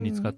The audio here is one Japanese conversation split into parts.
に使って、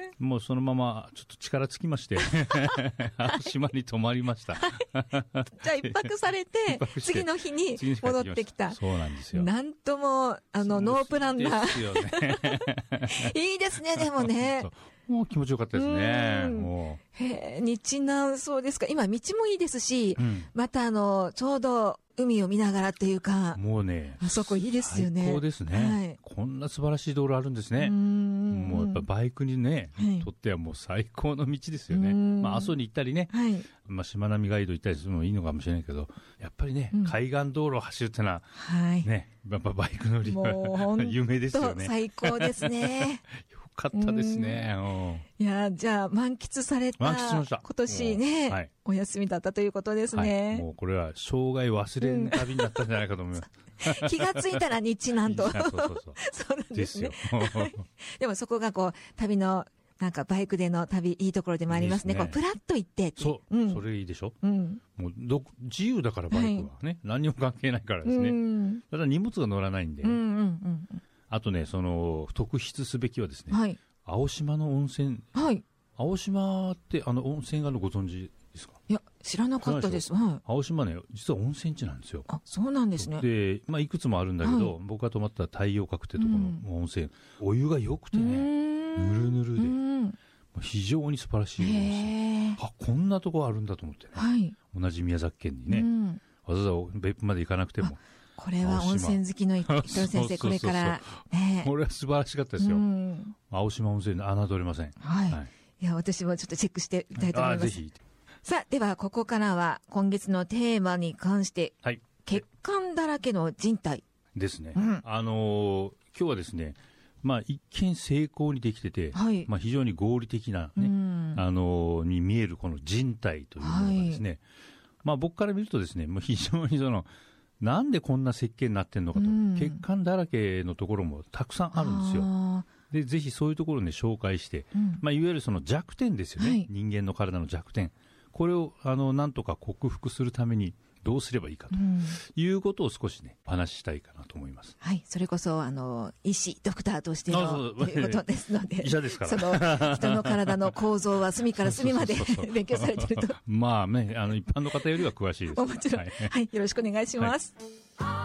もうそのままちょっと力尽きまして、島に泊まりました。 じゃあ一泊されて、次の日に戻ってきた。 そうなんですよ。 なんとも、ノープランな。 ですよね。 いいですね、でもね。 もう気持ちよかったですね。もう日南、そうですか。今道もいいですし、またちょうど海を見ながらっていうか。 もうね。 あそこいいですよね。 最高ですね。はい。こんな素晴らしい道路あるんですね。もうやっぱバイクにね、とってはもう最高の道ですよね。まあ阿蘇に行ったりね。はい。まあしまなみガイド行ったりするのもいいのかもしれないけど、やっぱりね、海岸道路を走るってのは、はい。ね、やっぱバイク乗りは夢ですよね。 最高ですね。 よかったですね。 いや、じゃあ満喫された。 満喫しました。 今年ね、はい、お休みだったということですね。 はい、もうこれは生涯忘れん旅になったんじゃないかと思います。 気がついたら日南と。 そうなんですね。 ですよ。 でもそこがこう、旅の、なんかバイクでの旅、いいところでもありますね。こう、プラッと行ってそう。それいいでしょもう自由だからバイクはね。何にも関係ないからですね。ただ荷物が乗らないんで。あとね、特筆すべきはですね。はい。青島の温泉。はい。青島って、温泉がご存知ですか？ いや、知らなかったです。はい。 青島ね、実は温泉地なんですよ。 あ、そうなんですね。 で、まあ、いくつもあるんだけど、僕が泊まった太陽閣ってとこの温泉、お湯が良くてね、ぬるぬるで、非常に素晴らしい温泉。あ、こんなとこあるんだと思ってね。はい。同じ宮崎県にね、わざわざ別府まで行かなくても。 これは温泉好きの伊藤先生、これから。 これは素晴らしかったですよ。青島温泉、侮れません。 はい。いや、私もちょっとチェックしてみたいと思います。ぜひ。さあ、では、ここからは、今月のテーマに関して、はい。血管だらけの人体。 ですね。今日はですね、まあ、一見成功にできてて、はい。まあ、非常に合理的なね、に見えるこの人体というものがですね、まあ、僕から見るとですね、もう非常になんでこんな設計になってんのかと、血管だらけのところもたくさんあるんですよ。で、ぜひそういうところをね、紹介して、まあ、いわゆる弱点ですよね。はい、人間の体の弱点。これを、なんとか克服するためにどうすればいいかということを少しね、お話ししたいかなと思います。 はい。それこそ、医師、ドクターとしてのということですので。 医者ですから。 人の体の構造は隅から隅まで勉強されていると。 まあね、一般の方よりは詳しいです。 もちろん。はい。よろしくお願いします。はい。